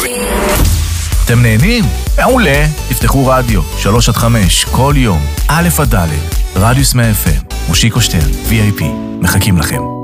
אתם נהנים? מעולה. תפתחו רדיו 3-5 כל יום, א' עד ד', רדיוס 100 FM, מושיקו שטרן, VIP, מחכים לכם.